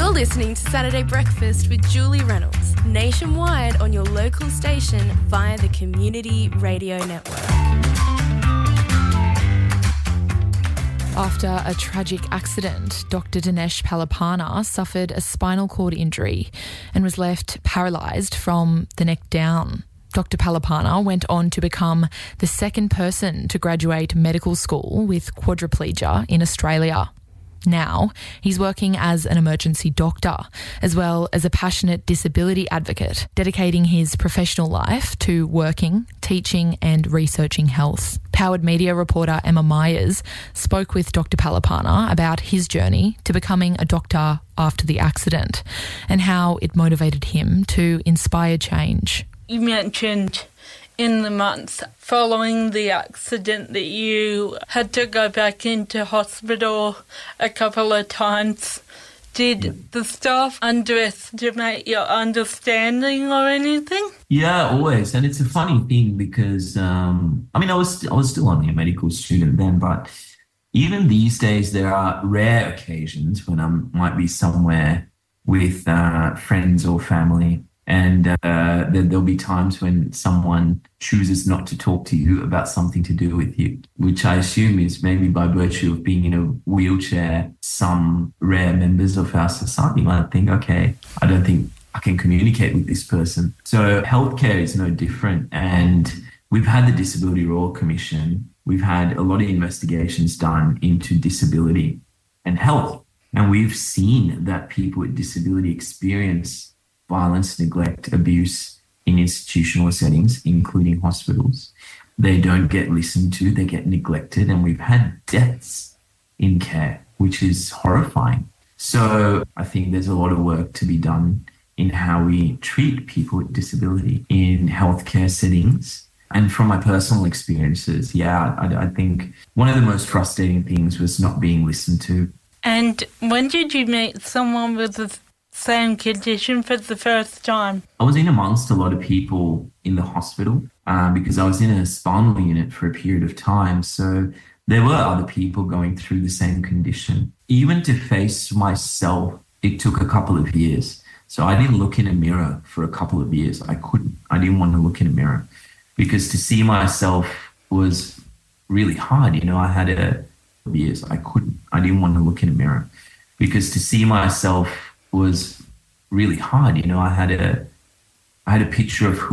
You're listening to Saturday Breakfast with Julie Reynolds, nationwide on your local station via the Community Radio Network. After a tragic accident, Dr. Dinesh Palapana suffered a spinal cord injury and was left paralysed from the neck down. Dr. Palapana went on to become the second person to graduate medical school with quadriplegia in Australia. Now, he's working as an emergency doctor, as well as a passionate disability advocate, dedicating his professional life to working, teaching and researching health. Powered Media reporter Emma Myers spoke with Dr. Palapana about his journey to becoming a doctor after the accident and how it motivated him to inspire change. You mentioned in the months following the accident that you had to go back into hospital a couple of times. Did the staff underestimate your understanding or anything? Yeah, always. And it's a funny thing because, I was still only a medical student then, but even these days there are rare occasions when I might be somewhere with friends or family. And there'll be times when someone chooses not to talk to you about something to do with you, which I assume is maybe by virtue of being in a wheelchair. Some rare members of our society might think, okay, I don't think I can communicate with this person. So healthcare is no different. And we've had the Disability Royal Commission. We've had a lot of investigations done into disability and health. And we've seen that people with disability experience violence, neglect, abuse in institutional settings, including hospitals. They don't get listened to, they get neglected, and we've had deaths in care, which is horrifying. So I think there's a lot of work to be done in how we treat people with disability in healthcare settings. And from my personal experiences, I think one of the most frustrating things was not being listened to. And when did you meet someone with the same condition for the first time? I was in amongst a lot of people in the hospital because I was in a spinal unit for a period of time. So there were other people going through the same condition. Even to face myself, it took a couple of years. So I didn't look in a mirror for a couple of years. I didn't want to look in a mirror because to see myself was really hard. I had I didn't want to look in a mirror because to see myself was really hard. I had a picture of who